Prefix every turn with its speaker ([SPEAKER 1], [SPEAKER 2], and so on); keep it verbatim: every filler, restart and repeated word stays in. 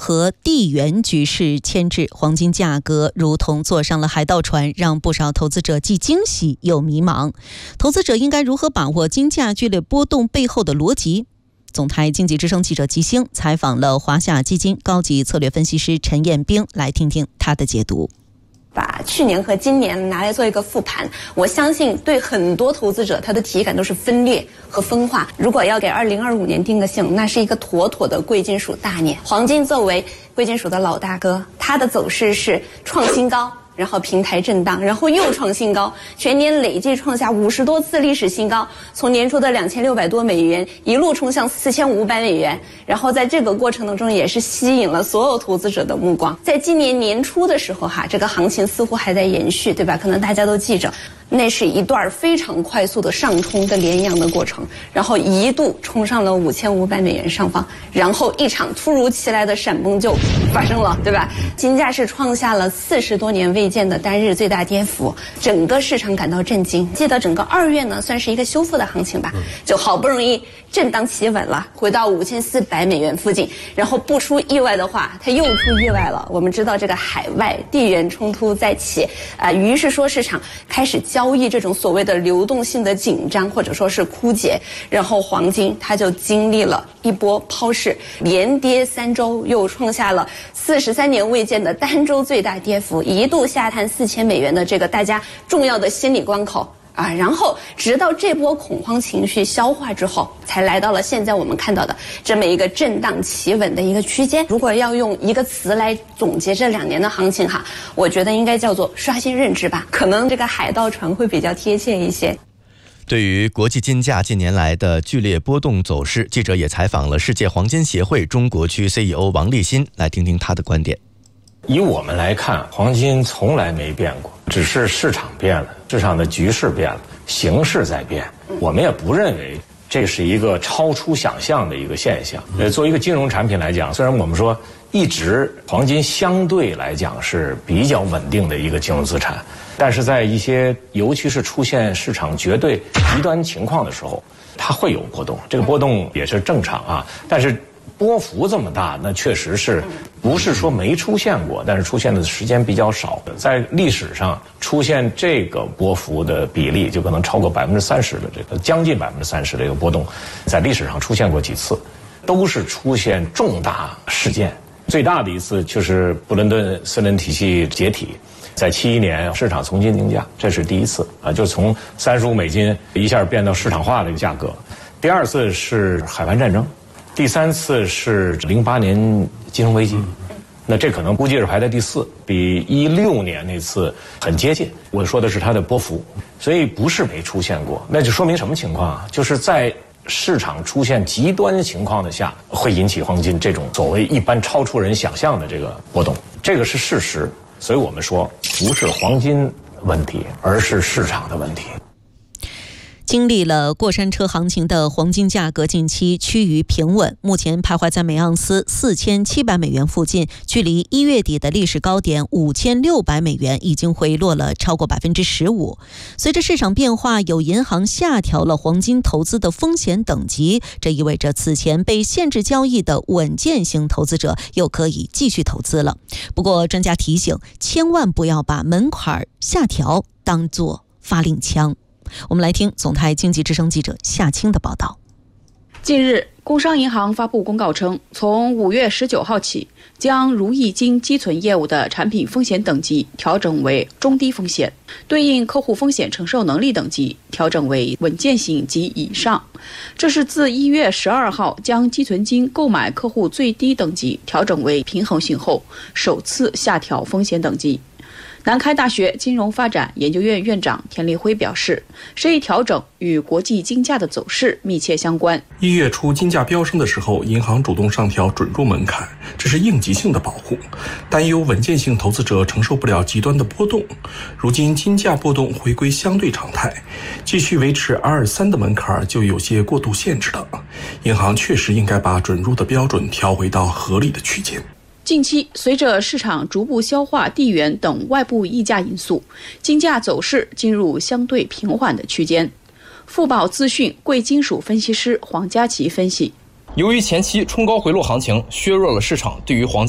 [SPEAKER 1] 和地缘局势牵制，黄金价格如同坐上了海盗船，让不少投资者既惊喜又迷茫。投资者应该如何把握金价剧烈波动背后的逻辑？总台经济之声记者吉星采访了华夏基金高级策略分析师陈彦兵，来听听他的解读。
[SPEAKER 2] 把去年和今年拿来做一个复盘，我相信对很多投资者他的体感都是分裂和分化。如果要给二零二五年定个性，那是一个妥妥的贵金属大年。黄金作为贵金属的老大哥，它的走势是创新高，然后平台震荡，然后又创新高，全年累计创下五十多次历史新高，从年初的两千六百多美元一路冲向四千五百美元，然后在这个过程当中也是吸引了所有投资者的目光。在今年年初的时候哈，这个行情似乎还在延续，对吧？可能大家都记着，那是一段非常快速的上冲的连阳的过程，然后一度冲上了五千五百美元上方，然后一场突如其来的闪崩就发生了，对吧？金价是创下了四十多年未见的单日最大跌幅，整个市场感到震惊。记得整个二月呢，算是一个修复的行情吧，就好不容易震荡企稳了，回到五千四百美元附近，然后不出意外的话，它又出意外了。我们知道这个海外地缘冲突再起，啊、呃，于是说市场开始交易这种所谓的流动性的紧张或者说是枯竭，然后黄金它就经历了一波抛市，连跌三周，又创下了四十三年未见的单周最大跌幅，一度下探四千美元的这个大家重要的心理关口。啊，然后直到这波恐慌情绪消化之后，才来到了现在我们看到的这么一个震荡企稳的一个区间。如果要用一个词来总结这两年的行情哈，我觉得应该叫做刷新认知吧，可能这个海盗船会比较贴切一些。
[SPEAKER 3] 对于国际金价近年来的剧烈波动走势，记者也采访了世界黄金协会中国区 C E O 王立新，来听听他的观点。
[SPEAKER 4] 以我们来看，黄金从来没变过，只是市场变了，市场的局势变了，形势在变。我们也不认为这是一个超出想象的一个现象。呃，作为一个金融产品来讲，虽然我们说一直黄金相对来讲是比较稳定的一个金融资产，但是在一些尤其是出现市场绝对极端情况的时候，它会有波动，这个波动也是正常啊。但是波幅这么大，那确实是不是说没出现过，但是出现的时间比较少。在历史上出现这个波幅的比例就可能超过百分之三十的这个将近百分之三十的一个波动，在历史上出现过几次，都是出现重大事件。最大的一次就是布伦顿森林体系解体，在七一年市场重新定价，这是第一次啊，就从三十五美金一下变到市场化的一个价格。第二次是海湾战争。第三次是零八年金融危机，那这可能估计是排在第四，比一六年那次很接近。我说的是它的波幅，所以不是没出现过。那就说明什么情况啊？就是在市场出现极端情况的下，会引起黄金这种所谓一般超出人想象的这个波动，这个是事实。所以我们说不是黄金问题，而是市场的问题。
[SPEAKER 1] 经历了过山车行情的黄金价格近期趋于平稳，目前徘徊在每盎司四千七百美元附近，距离一月底的历史高点五千六百美元已经回落了超过百分之十五。随着市场变化，有银行下调了黄金投资的风险等级，这意味着此前被限制交易的稳健型投资者又可以继续投资了。不过专家提醒，千万不要把门槛下调当作发令枪。我们来听总台经济之声记者夏青的报道。
[SPEAKER 5] 近日，工商银行发布公告称，从五月十九号起，将如意金积存业务的产品风险等级调整为中低风险，对应客户风险承受能力等级调整为稳健型及以上。这是自一月十二号将积存金购买客户最低等级调整为平衡型后，首次下调风险等级。南开大学金融发展研究院院长田立辉表示，这一调整与国际金价的走势密切相关。
[SPEAKER 6] 一月初金价飙升的时候，银行主动上调准入门槛，这是应急性的保护，担忧稳健性投资者承受不了极端的波动。如今金价波动回归相对常态，继续维持 R 二十三 的门槛就有些过度限制了。银行确实应该把准入的标准调回到合理的区间。
[SPEAKER 5] 近期，随着市场逐步消化地缘等外部溢价因素，金价走势进入相对平缓的区间。富宝资讯贵金属分析师黄佳琪分析，
[SPEAKER 7] 由于前期冲高回落行情削弱了市场对于黄金